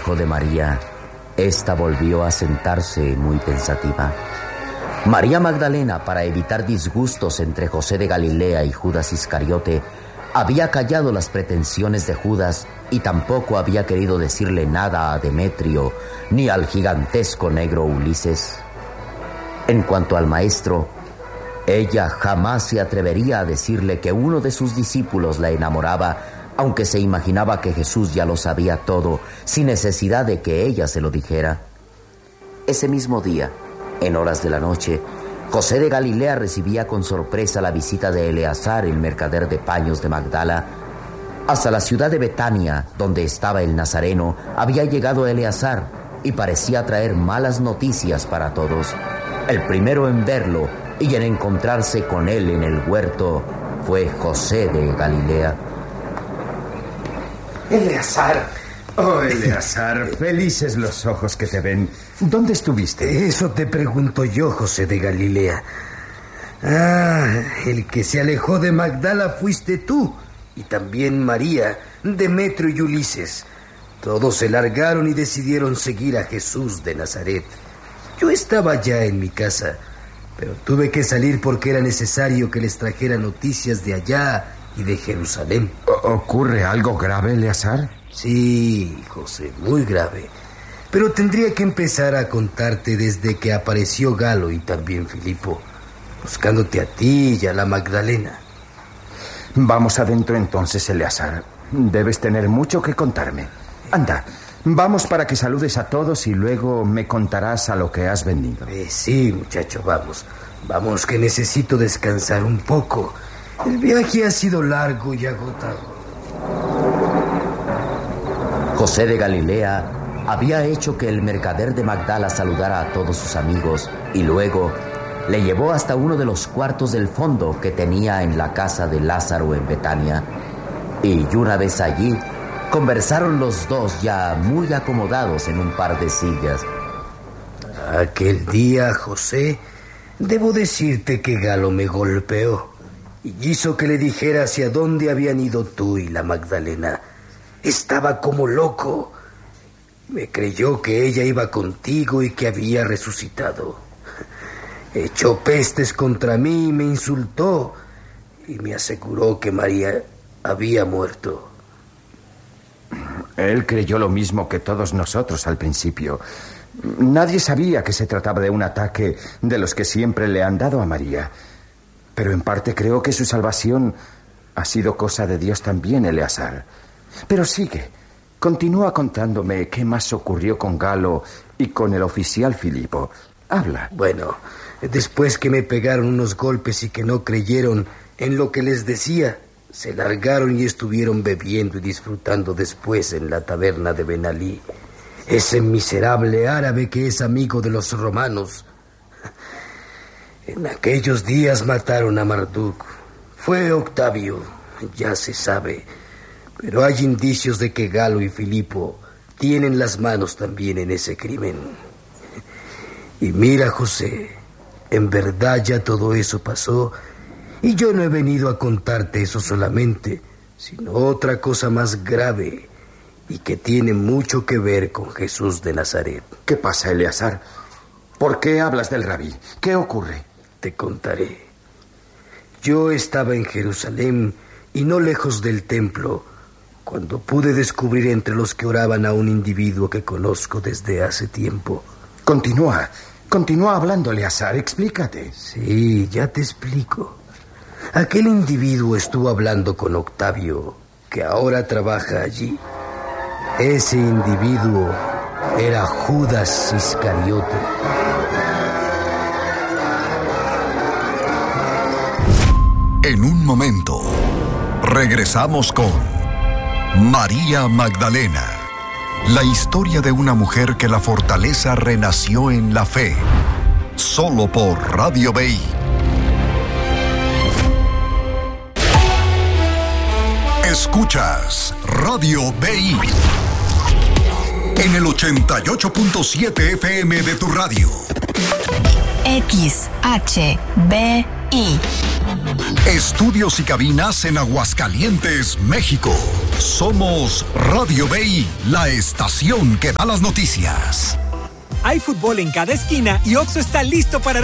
alejó de María, ésta volvió a sentarse muy pensativa. María Magdalena, para evitar disgustos entre José de Galilea y Judas Iscariote, había callado las pretensiones de Judas y tampoco había querido decirle nada a Demetrio ni al gigantesco negro Ulises. En cuanto al maestro, ella jamás se atrevería a decirle que uno de sus discípulos la enamoraba, aunque se imaginaba que Jesús ya lo sabía todo, sin necesidad de que ella se lo dijera. Ese mismo día, en horas de la noche, José de Galilea recibía con sorpresa la visita de Eleazar, el mercader de paños de Magdala. Hasta la ciudad de Betania, donde estaba el Nazareno, había llegado Eleazar y parecía traer malas noticias para todos. El primero en verlo y en encontrarse con él en el huerto fue José de Galilea. Eleazar. Oh, Eleazar, felices los ojos que te ven. ¿Dónde estuviste? Eso te pregunto yo, José de Galilea. El que se alejó de Magdala fuiste tú, y también María, Demetrio y Ulises. Todos se largaron y decidieron seguir a Jesús de Nazaret. Yo estaba ya en mi casa, pero tuve que salir porque era necesario que les trajera noticias de allá y de Jerusalén. ¿Ocurre algo grave, Eleazar? Sí, José, muy grave. Pero tendría que empezar a contarte desde que apareció Galo y también Filipo, buscándote a ti y a la Magdalena. Vamos adentro entonces, Eleazar. Debes tener mucho que contarme. Anda, vamos para que saludes a todos y luego me contarás a lo que has venido. Sí, muchacho, vamos. Vamos, que necesito descansar un poco. El viaje ha sido largo y agotador. José de Galilea había hecho que el mercader de Magdala saludara a todos sus amigos y luego le llevó hasta uno de los cuartos del fondo que tenía en la casa de Lázaro en Betania. Y una vez allí, conversaron los dos ya muy acomodados en un par de sillas. Aquel día, José, debo decirte que Galo me golpeó y hizo que le dijera hacia dónde habían ido tú y la Magdalena. Estaba como loco. Me creyó que ella iba contigo y que había resucitado. Echó pestes contra mí y me insultó y me aseguró que María había muerto. Él creyó lo mismo que todos nosotros al principio. Nadie sabía que se trataba de un ataque de los que siempre le han dado a María. Pero en parte creo que su salvación ha sido cosa de Dios también, Eleazar. Pero sigue, continúa contándome qué más ocurrió con Galo y con el oficial Filipo. Habla. Bueno, después que me pegaron unos golpes y que no creyeron en lo que les decía, se largaron y estuvieron bebiendo y disfrutando después en la taberna de Benalí. Ese miserable árabe que es amigo de los romanos. En aquellos días mataron a Marduk. Fue Octavio, ya se sabe. Pero hay indicios de que Galo y Filipo tienen las manos también en ese crimen. Y mira, José, en verdad ya todo eso pasó, y yo no he venido a contarte eso solamente, sino otra cosa más grave y que tiene mucho que ver con Jesús de Nazaret. ¿Qué pasa, Eleazar? ¿Por qué hablas del rabí? ¿Qué ocurre? Te contaré. Yo estaba en Jerusalén y no lejos del templo, cuando pude descubrir entre los que oraban a un individuo que conozco desde hace tiempo. Continúa hablando, Eleazar, explícate. Sí, ya te explico. Aquel individuo estuvo hablando con Octavio, que ahora trabaja allí. Ese individuo era Judas Iscariote. En un momento, regresamos con María Magdalena, la historia de una mujer que la fortaleza renació en la fe, solo por Radio BI. Escuchas Radio BI en el 88.7 FM de tu radio. XHBI Estudios y cabinas en Aguascalientes, México. Somos Radio BI, la estación que da las noticias. Hay fútbol en cada esquina y OXXO está listo para